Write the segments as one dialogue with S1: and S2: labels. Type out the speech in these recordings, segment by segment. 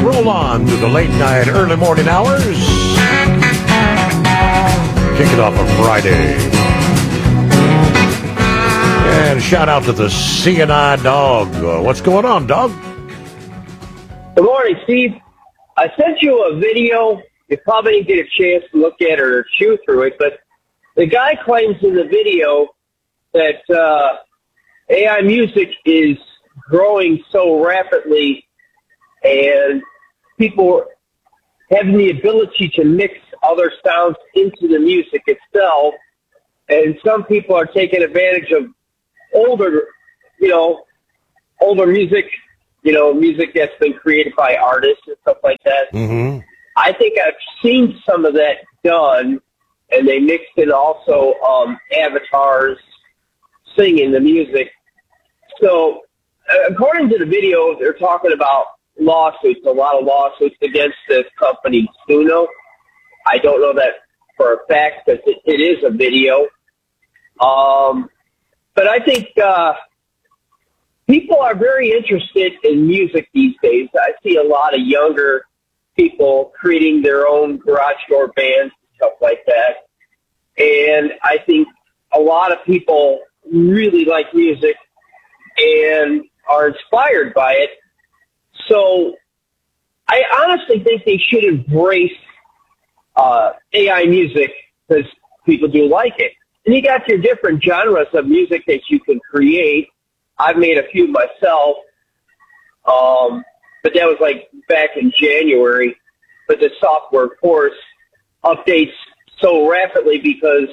S1: roll on to the late night, early morning hours. Kick it off on Friday. And shout out to the CNI dog. What's going on, dog?
S2: Good morning, Steve. I sent you a video. You probably didn't get a chance to look at it or chew through it, but the guy claims in the video that AI music is growing so rapidly and people having the ability to mix other sounds into the music itself. And some people are taking advantage of older music, music that's been created by artists and stuff like that.
S1: Mm-hmm.
S2: I think I've seen some of that done, and they mixed in also avatars singing the music. So, according to the video, they're talking about lawsuits, a lot of lawsuits against this company, Suno. I don't know that for a fact because it is a video. But I think people are very interested in music these days. I see a lot of younger people creating their own garage door bands and stuff like that. And I think a lot of people really like music and are inspired by it. So I honestly think they should embrace AI music because people do like it. And you got your different genres of music that you can create. I've made a few myself, but that was like back in January. But the software, of course, updates so rapidly because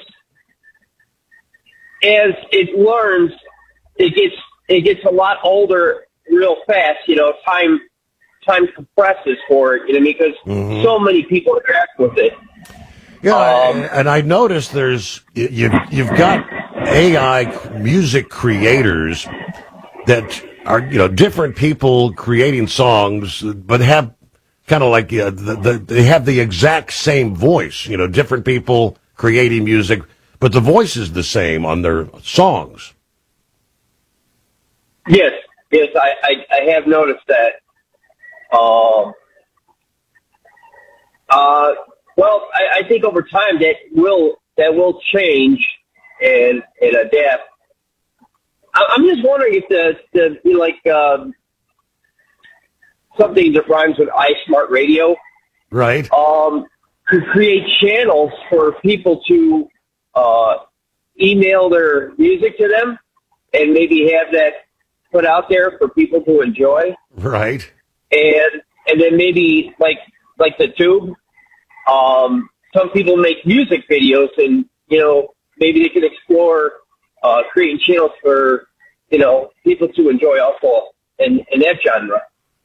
S2: as it learns, it gets a lot older real fast. Time compresses for it, because so many people interact with it.
S1: Yeah, and I noticed you've got AI music creators that are different people creating songs, but have kind of like they have the exact same voice. Different people creating music, but the voice is the same on their songs.
S2: Yes, I have noticed that. Well, I think over time that will change and adapt. I'm just wondering if something that rhymes with iSmart Radio,
S1: right?
S2: Could create channels for people to email their music to them, and maybe have that put out there for people to enjoy,
S1: right?
S2: And then maybe like the Tube. Some people make music videos, and maybe they can explore creating channels for people to enjoy also in that genre.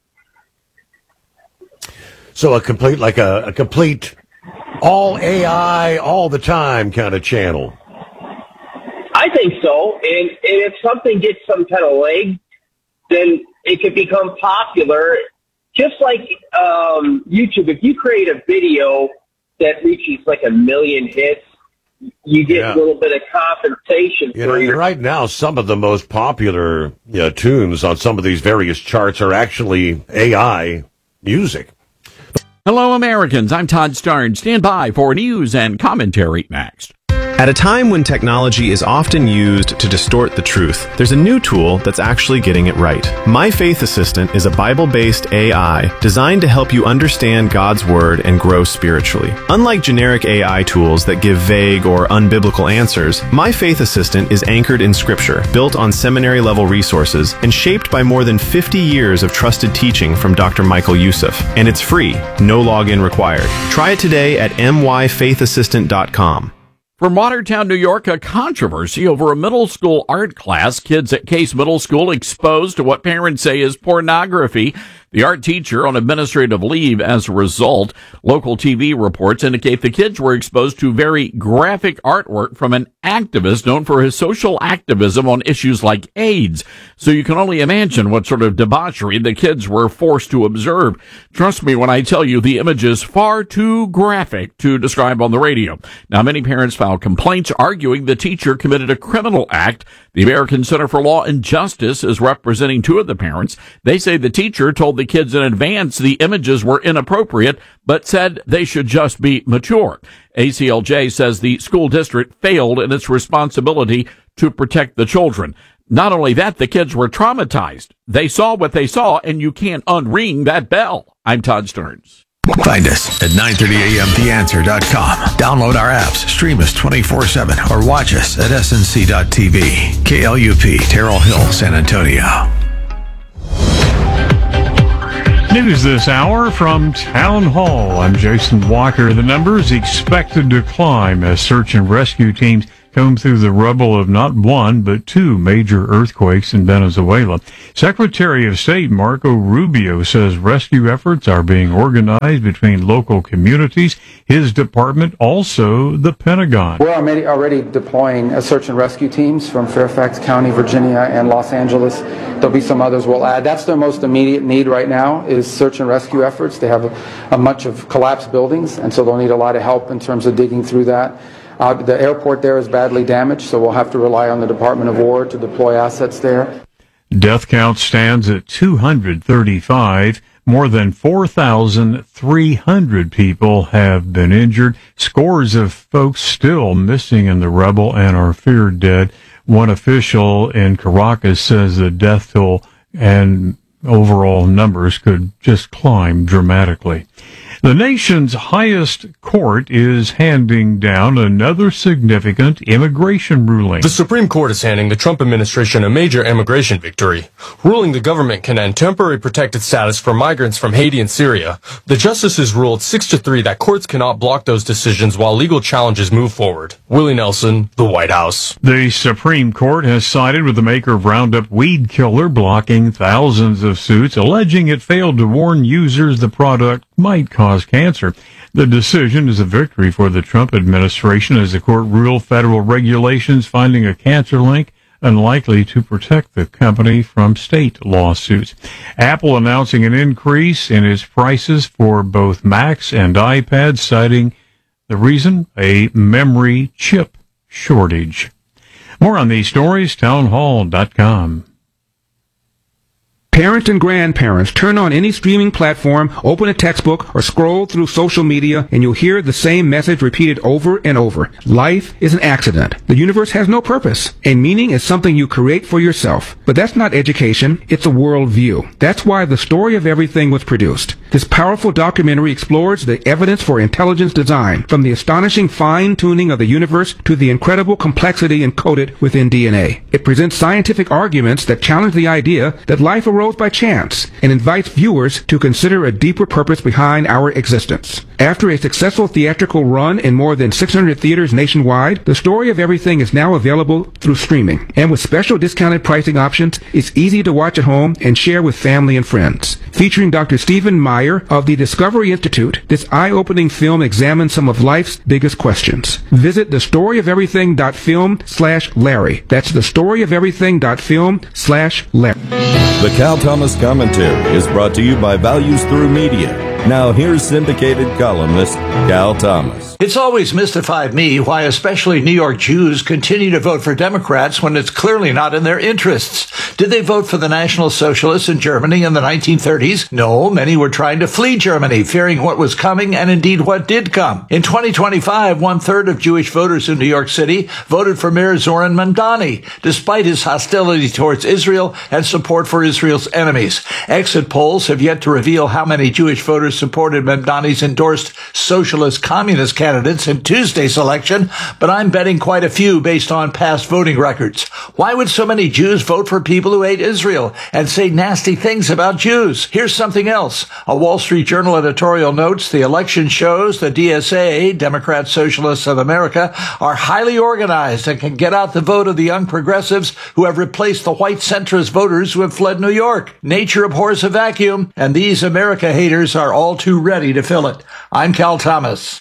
S1: So a complete all AI all the time kind of channel.
S2: I think so, and if something gets some kind of leg, then it could become popular. Just like YouTube, if you create a video that reaches like 1 million hits, you get a little bit of compensation for your...
S1: Right now, some of the most popular tunes on some of these various charts are actually AI music.
S3: Hello, Americans. I'm Todd Starnes. Stand by for news and commentary next.
S4: At a time when technology is often used to distort the truth, there's a new tool that's actually getting it right. My Faith Assistant is a Bible-based AI designed to help you understand God's Word and grow spiritually. Unlike generic AI tools that give vague or unbiblical answers, My Faith Assistant is anchored in Scripture, built on seminary-level resources, and shaped by more than 50 years of trusted teaching from Dr. Michael Youssef. And it's free, no login required. Try it today at myfaithassistant.com.
S3: From Watertown, New York, a controversy over a middle school art class. Kids at Case Middle School exposed to what parents say is pornography. The art teacher on administrative leave as a result. Local TV reports indicate the kids were exposed to very graphic artwork from an activist known for his social activism on issues like AIDS. So you can only imagine what sort of debauchery the kids were forced to observe. Trust me when I tell you the image is far too graphic to describe on the radio. Now, many parents filed complaints arguing the teacher committed a criminal act. The American Center for Law and Justice is representing two of the parents. They say the teacher told the the kids in advance the images were inappropriate, but said they should just be mature. ACLJ says the school district failed in its responsibility to protect the children. Not only that, the kids were traumatized. They saw what they saw, and you can't unring that bell. I'm Todd Stearns.
S5: Find us at 930amtheanswer.com. Download our apps, stream us 24/7, or watch us at snc.tv. KLUP, Terrell Hill, San Antonio.
S6: News this hour from Town Hall. I'm Jason Walker. The numbers expected to climb as search and rescue teams comb through the rubble of not one, but two major earthquakes in Venezuela. Secretary of State Marco Rubio says rescue efforts are being organized between local communities, his department, also the Pentagon.
S7: We're already deploying search and rescue teams from Fairfax County, Virginia, and Los Angeles. There'll be some others we'll add. That's their most immediate need right now is search and rescue efforts. They have a much of collapsed buildings, and so they'll need a lot of help in terms of digging through that. The airport there is badly damaged, so we'll have to rely on the Department of War to deploy assets there.
S6: Death count stands at 235. More than 4,300 people have been injured. Scores of folks still missing in the rubble and are feared dead. One official in Caracas says the death toll and overall numbers could just climb dramatically. The nation's highest court is handing down another significant immigration ruling.
S8: The Supreme Court is handing the Trump administration a major immigration victory, ruling the government can end temporary protected status for migrants from Haiti and Syria. The justices ruled 6-3 that courts cannot block those decisions while legal challenges move forward. Willie Nelson, the White House.
S6: The Supreme Court has sided with the maker of Roundup weed killer, blocking thousands of suits, alleging it failed to warn users the product might cause cancer. The decision is a victory for the Trump administration as the court ruled federal regulations finding a cancer link unlikely to protect the company from state lawsuits. Apple announcing an increase in its prices for both Macs and iPads, citing the reason, a memory chip shortage. More on these stories, townhall.com.
S9: Parents and grandparents, turn on any streaming platform, open a textbook, or scroll through social media, and you'll hear the same message repeated over and over. Life is an accident. The universe has no purpose, and meaning is something you create for yourself. But that's not education, it's a worldview. That's why The Story of Everything was produced. This powerful documentary explores the evidence for intelligence design, from the astonishing fine-tuning of the universe to the incredible complexity encoded within DNA. It presents scientific arguments that challenge the idea that life arose by chance and invites viewers to consider a deeper purpose behind our existence. After a successful theatrical run in more than 600 theaters nationwide, The Story of Everything is now available through streaming. And with special discounted pricing options, it's easy to watch at home and share with family and friends. Featuring Dr. Stephen Meyer of the Discovery Institute, this eye-opening film examines some of life's biggest questions. Visit thestoryoferything.film/Larry. That's thestoryoferything.film/Larry.
S10: The Cal Thomas Commentary is brought to you by Values Through Media. Now here's syndicated columnist Cal Thomas.
S11: It's always mystified me why especially New York Jews continue to vote for Democrats when it's clearly not in their interests. Did they vote for the National Socialists in Germany in the 1930s? No, many were trying to flee Germany, fearing what was coming and indeed what did come. In 2025, 1/3 of Jewish voters in New York City voted for Mayor Zoran Mamdani, despite his hostility towards Israel and support for Israel's enemies. Exit polls have yet to reveal how many Jewish voters supported Mamdani's endorsed socialist communist candidates in Tuesday's election, but I'm betting quite a few based on past voting records. Why would so many Jews vote for people who hate Israel and say nasty things about Jews? Here's something else. A Wall Street Journal editorial notes the election shows the DSA, Democrat Socialists of America, are highly organized and can get out the vote of the young progressives who have replaced the white centrist voters who have fled New York. Nature abhors a vacuum, and these America haters are all too ready to fill it. I'm Cal Thomas.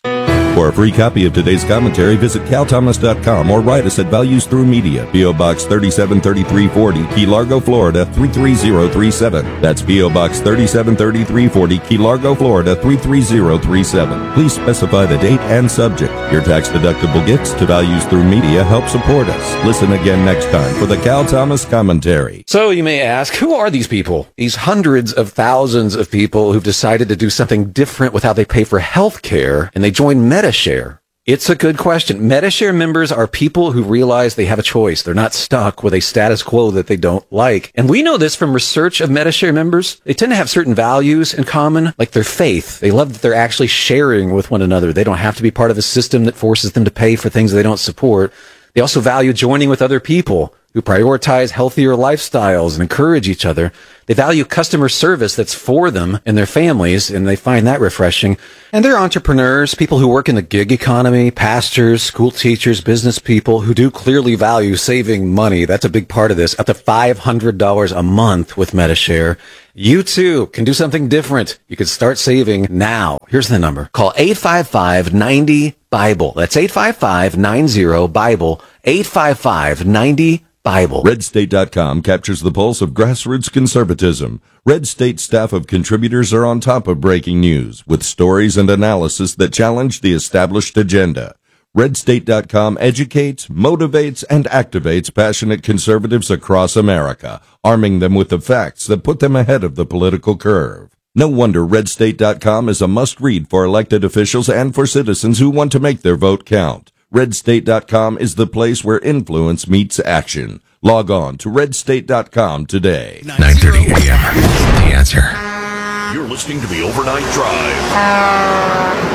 S10: For a free copy of today's commentary, visit calthomas.com or write us at Values Through Media, P.O. Box 373340, Key Largo, Florida 33037. That's P.O. Box 373340, Key Largo, Florida 33037. Please specify the date and subject. Your tax-deductible gifts to Values Through Media help support us. Listen again next time for the Cal Thomas Commentary.
S12: So you may ask, who are these people? These hundreds of thousands of people who've decided to do something different with how they pay for health care, and they join MediShare. It's a good question. MediShare members are people who realize they have a choice. They're not stuck with a status quo that they don't like. And we know this from research of MediShare members. They tend to have certain values in common, like their faith. They love that they're actually sharing with one another. They don't have to be part of a system that forces them to pay for things they don't support. They also value joining with other people who prioritize healthier lifestyles and encourage each other. They value customer service that's for them and their families, and they find that refreshing. And they're entrepreneurs, people who work in the gig economy, pastors, school teachers, business people who do clearly value saving money. That's a big part of this, up to $500 a month with MediShare. You too can do something different. You can start saving now. Here's the number. Call 855-90-BIBLE. That's 855-90-BIBLE. 855-90-BIBLE.
S10: RedState.com captures the pulse of grassroots conservatism. Red State staff of contributors are on top of breaking news with stories and analysis that challenge the established agenda. RedState.com educates, motivates, and activates passionate conservatives across America, arming them with the facts that put them ahead of the political curve. No wonder RedState.com is a must-read for elected officials and for citizens who want to make their vote count. RedState.com is the place where influence meets action. Log on to RedState.com today.
S5: 9:30 a.m. The Answer.
S1: You're listening to the Overnight Drive.